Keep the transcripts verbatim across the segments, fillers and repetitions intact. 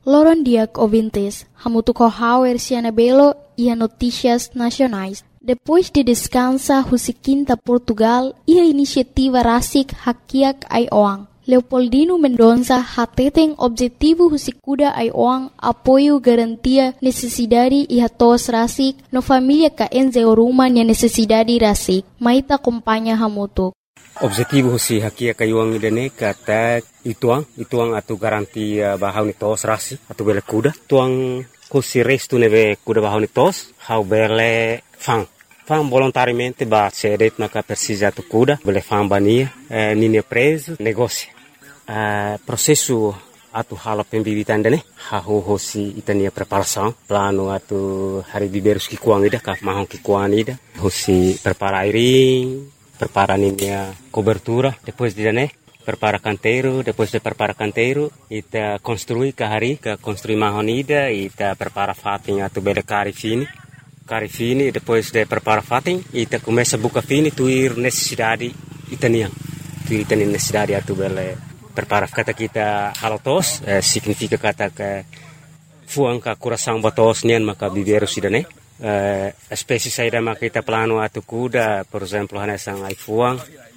Loron diak ouvintes, hamutu kohauer siana belo e notícias nacionais. Depois de descansa husikinta Portugal e a iniciativa Rasik Hakiak Aioang. Leopoldino Mendonça hateten objetivo husikuda Aioang apoio garantia necessidade e hatos Rasik no família ka enze oruma nia necessidade Rasik. Maita acompanha hamutu. Objetivo husi Hakiak Aioang idane kata ituang, ituang atu garantia bahau ni tos Rasik atu bele kuda. Tuang husi restu neve kuda bahau ni tos, hau bele fang. Fang volontariamente ba cedet maka persija tu kuda, bele fang bania, eh, nini preso, negócio. Eh, processo atu hala pembibitan dane, hahu hosi itania preparação, plano atu hari biberus kikuang ida, ka mahong kikuang ida, hosi prepara airing, prepara ninia cobertura, depois de dane, prepara canteiro, depois de prepara canteiro, ita construi ka hari, ka construi mahon ida, ita prepara fating atu bele kari fini. Kari fini, depois de prepara fating, ita começa a buca fini, tuir necessidade itaniang. Tuir itani necessidade atu bele prepara kata kita halotos, eh, significa kata que fuang ka coração batos nian maka biberu sidane. Eh, espécie saída maka kita plano atu kuda, por exemplo, hanesang ai fuang,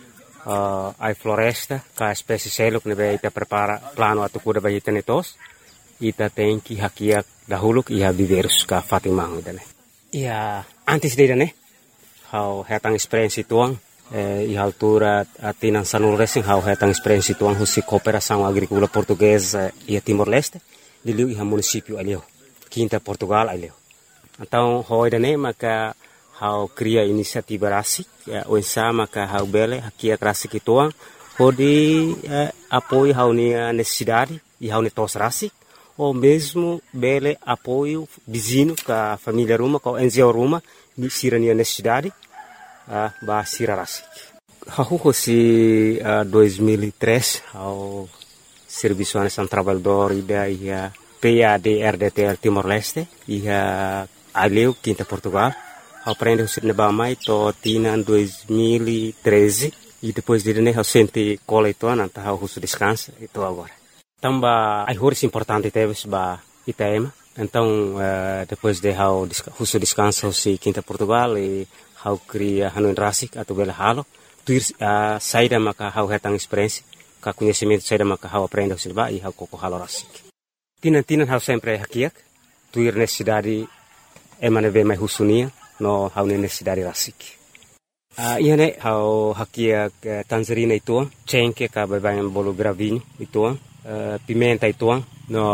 uh, ai floresta, ka espécie seluk nebe ita prepara plano atu kuda bagi tos, ita tem que hakiak dahulu iha biberus ka fatimang idane. Ia antes de né, how hetang experiência tuang, eh, e altura atinan sanul racing how hetang experiência tuang husi cooperação agrícola portuguesa e Timor-Leste, liliu iha município alio, Quinta Portugal alio. Então, how idane maka how cria inisiativa Rasik, o ensa maka how bele hakia Rasik tuang, hodi eh, apoio how ni necessidade e how ni tos Rasik. Ou mesmo bele apoio vizinho com a família Ruma, com a N G O Ruma, sira nia necessidade, uh, ba sira Rasik. Hahu si uh, dois mil e três, ao Serviço Nacional Trabalhador ida ia P A D R D T L Timor-Leste, ia aleu Quinta Portugal, aprende o sir nebamai to tina dois mil e treze, e depois de né, eu senti cola e toa, nanta hau husu descansa, e tô agora. Tamba ai horas importante teves ba Itaema. Então, uh, depois de hau husu descanso si Quinta Portugal e hau cria hanuin Rasik atau bela halo, tuir uh, saída maka hau hetang experiência, ka conhecimento saída maka hau aprende o silba e hau koko halo Rasik. Tinan-tinan hau sempre hakiak, tuir necessidade emane ve mai husunia no hau necessidade Rasik. Uh, ia ne hau hakiak uh, Tanzarina ituang, cengke ka babayan bolo gravinho ituang, Uh, pimenta ituang,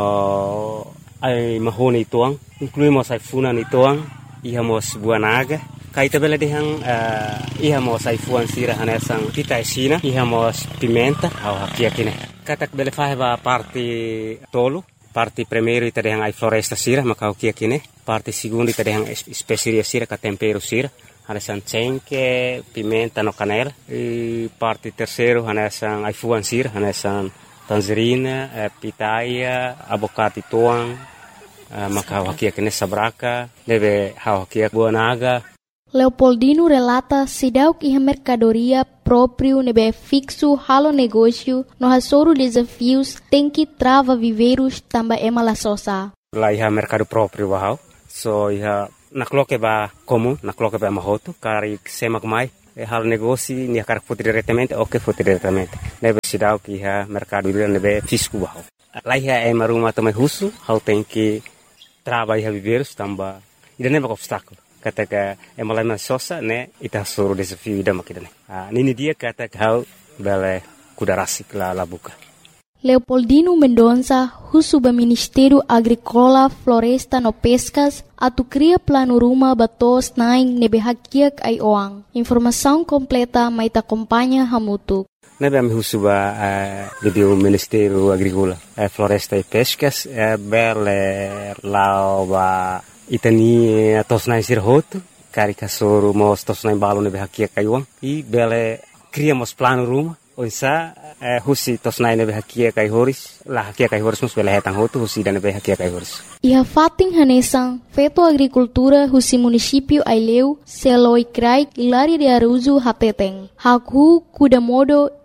no ai mahoni ituang, incluímos ai funan ituang, ihamos buanaga, kaita bela dehang uh, ihamos ai fuan sira hanesang kita esina, ihamos pimenta, au hakia kine. Katak bela faheba parte tolo, parte primeiro ita dehang ai floresta sira, maka hakia kine, parte segundo ita dehang especiaria sira, ka tempero sira, hanesang cengke, pimenta no canela, e parte terceiro hanesang ai fuan sira, hanesang tangerina, eh, pitaia, abocate tuang, eh, maka hakia kene sabraka, deve hakia buanaga. Leopoldino relata sidauk iha mercadoria próprio nebe fixo halo negócio no hasoro desafios tem que trava viveiros tamba ema la sosa. Lá iha mercado próprio bahau, so iha nakloke ba comum, nakloke ba mahoto, kari semak mai. E hal negócio ni akar foto diretamente ou que foto diretamente nebe sidau que ha mercado ele nebe fisco bahau lá ia é maruma também russo hau tem que trabalhar viver tamba ida nebe obstáculo kata ka é malama sosa né ita soro desafio ida makidane ah nini dia kata hau bele kuda Rasik la la buka. Leopoldino Mendonça, husu ba Ministério Agrícola, Floresta no Pescas, atu cria plano ruma batos naing nebe hakiak Aioang. Informação completa mai ta acompanha hamutu. Nebe am husu ba uh, do Ministério Agrícola, uh, Floresta e Pescas, uh, bele lao ba itani atos naing sirhoto, kari kasoro mos tos naing balo nebe hakiak Aioang, e bele criamos plano ruma. Oisa eh, husi tos nai nebe hakia kai horis la hakia kai horis mus bela hetang hotu husi dan nebe hakia kai horis. Iha fating hanesang feto agricultura husi município Aileu seloi krai ilari de aruzu hateteng. Hakhu kuda modo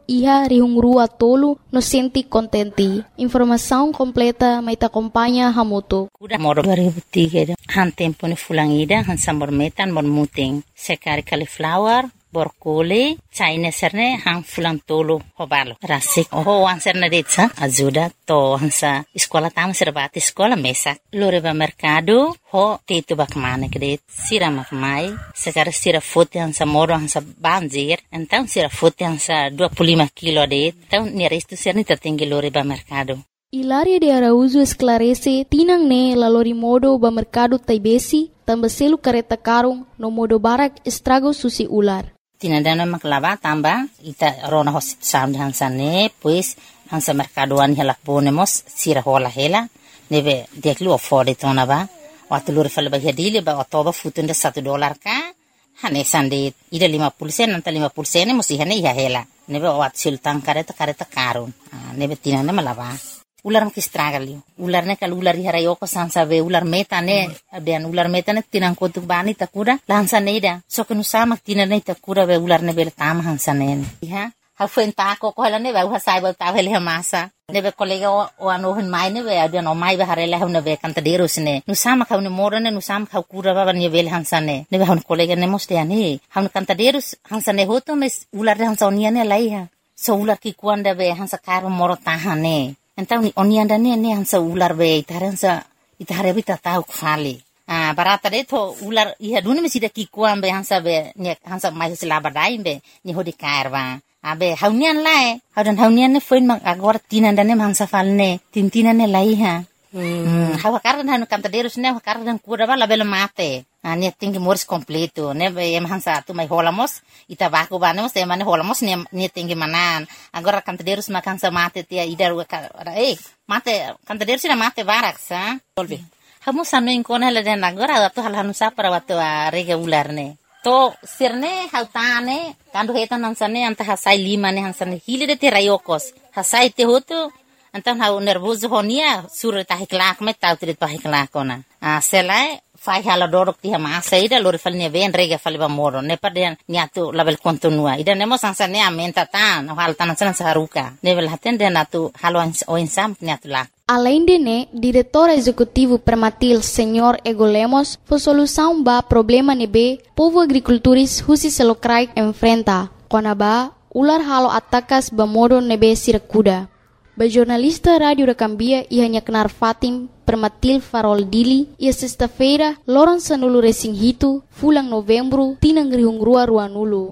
iha rihungrua tolu no senti kontenti. Informação completa may acompanha hamutu. Udah modo dua ribu tiga han tempo ni fulangida han sambor metan mon muting sekari cauliflower borkoli China serne han fulang tolu hobalo rasik oh han serne detsa ajuda to hansa sekolah tam serbati sekolah mesak loreba mercado ho tetu bakmane kredit sira makmai sekar sira fote hansa moro hansa banjir então sira fote hansa dua puluh lima kilo det então ni resto serni tertinggi loreba mercado. Hilaria de Araújo esclarece tinang ne lalori modo ba mercado taibesi tambah selu kareta karung no modo barak estrago susi ular. Tinadana maklava tamba ita rona hosit sam hansa ne pues hansa mercadoan hela ponemos sira hola hela nebe deklu afford tona ba watulur fal ba hadile ba todo futunda satu dolar ka hane sande ida lima puluh sen nanta lima puluh sen musi hane ya hela nebe wat sultan kareta kareta karun nebe tinana malava ular makistragali ular ne kal ular harayo ko sansa be ular meta ne abian ular meta ne tinang kotuk bani takura lansa neida so kenu sama tinane takura be ular ne bel tam hansa ne ha ha fuenta ko ko hala ne ba ha sai ba ta vele masa ne be kolega o ano hen mai ne be abian o mai be harela ne be kanta deros ne nu sama ka ne moro ne nu sama ka kura ba ne bel hansa ne ne be han kolega ne moste ani han kanta deros hansa ne hoto mes ular hansa onia ne lai ha so ular ki kuanda be hansa karo moro tahane. Então ni onianda ne ne hansa ular be itaransa itare bita tau kfali ah barata de to ular iha dune mesida ki kuam be hansa be ne hansa mai sila badai be ni hodi karwa abe haunian lae haudan haunian ne foin mak agora tinanda ne hansa falne tintina ne lai ha hmm hawa kardan hanu kanta derus ne kardan kura bala bela mate ah ne tinggi mors completo ne be em hansa tu mai holamos ita baku banemos te mane holamos ne ne tinggi manan agora kanta derus mak hansa mate tia idar eh mate kanta derus na mate barak sa volvi hamu sanu inkona la den agora tu hal hanu sa para watu rega ular ne to sirne hautane kandu hetan hansane anta hasai lima ne hansane hile de te rayokos hasai te hotu antan hau nervoso honia sur ta hiklak me tau trit pa hiklak ona a selai fai hala dorok ti ma saida lor fal ne ven rega fal ba moro ne perden niatu label kontinua ida nemo sansa ne amenta tan hal tan san saruka level haten de natu halo o insam niatu la. Além de né, diretor executivo Permatil, senhor Ego Lemos, foi solução ba problema nebe povo agricultores husi selokrai enfrenta. Kona ba ular halo atakas ba modo nebe sirakuda. Ba jornalista Rádio da Cambia ia nyaknar Fatim Permatil Farol Dili ia sexta-feira loron sanulu resing hitu fulang novembro tinang rihung rua rua nulu.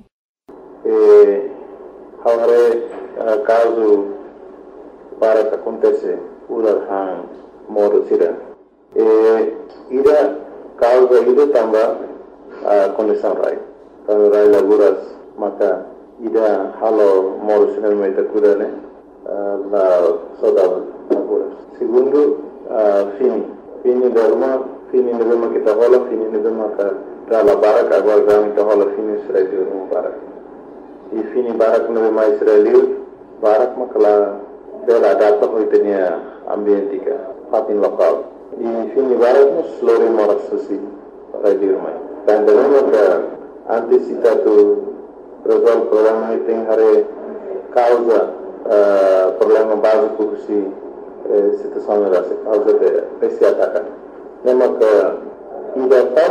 Eh, haware uh, caso para que acontece ular hang modo sira. Eh, ida causa ida tamba uh, condição rai. Kalau rai laburas maka ida halo modo sira mai takura ne. Uh, la saudade laburas. Segundo, uh, fini. Fini derma, fini nebema kita hola, fini nebema ka dala barak agora gami kita hola fini Israel no barak. E fini barak nebema Israel barak makala dela data hoitenia ambientika, fatin lokal. E fini barak nos lori moras susi radio mai. Dan derma ka antisipatu resolve problema item hare causa Uh, problema básico que se uh, situação era essa causa de esse ataque. Lembra que ainda